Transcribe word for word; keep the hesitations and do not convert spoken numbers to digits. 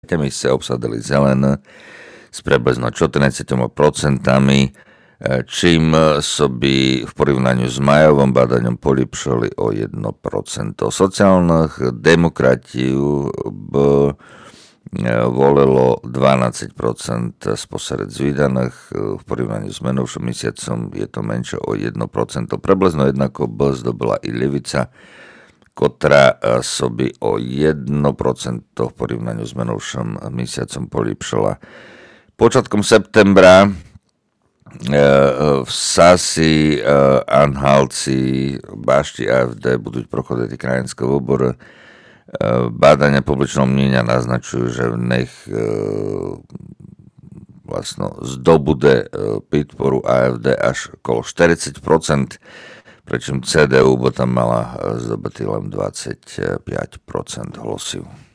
mieste obsadili zelené s približno čtrnástimi percentami, čím by v porovnaní s majovom bádaním polipšali o jedno percento. Sociálnych demokratov by volilo dvanásť percent sposerec vydaných, v porovnaní s minulším mesiacom je to menšie o jedno percento. Približno jednako by zdobila i Levica, ktorá by o jedno percento v porovnaní s minulším mesiacom polipšala. Počiatkom septembra v Sasi, Anhalci, Bašti á ef dé budú prochodiť krajinské voľby. Bádania publičného mienenia naznačujú, že v nich vlastne zdobude podporu á ef dé až okolo štyridsať percent, pričom cé dé ú by tam mala zdobyť len dvadsaťpäť percent hlasov.